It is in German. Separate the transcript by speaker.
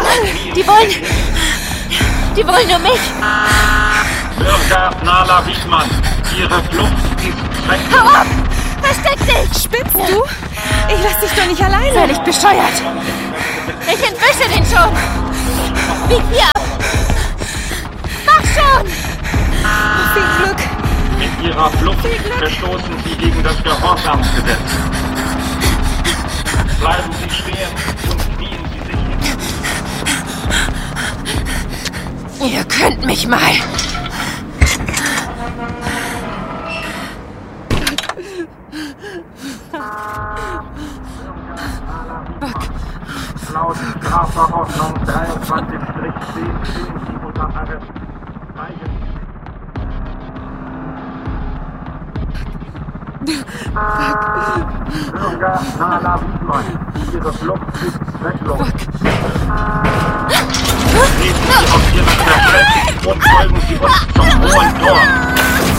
Speaker 1: Die wollen nur mich.
Speaker 2: Bürger Nala Wiedmann, Ihre Flucht ist zwecklos.
Speaker 1: Hau ab! Versteck dich!
Speaker 3: Spinnst du? Ich lass dich doch nicht alleine.
Speaker 1: Völlig bescheuert. Ich entwische den schon. Bieg hier ab. Mach schon!
Speaker 3: Viel Glück.
Speaker 2: Mit Ihrer Flucht verstoßen Sie gegen das Gehorsamsgesetz. Bleiben Sie stehen und knien Sie sich hin.
Speaker 1: Ihr könnt mich mal.
Speaker 2: Laut Strafverordnung 23-10 stehen Sie unter Arrest. Bürger Nala Wiedmann, Ihre Flucht ist zwecklos. Treten Sie auf Ihre Plätze und folgen Sie uns zum Hohen Tor.